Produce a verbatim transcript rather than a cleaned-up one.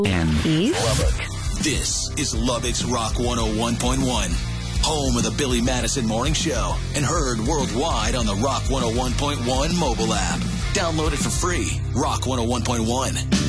and Lubbock. This is Lubbock's Rock one oh one point one, home of the Billy Madison Morning Show, and heard worldwide on the Rock one oh one point one mobile app. Download it for free. Rock one oh one point one.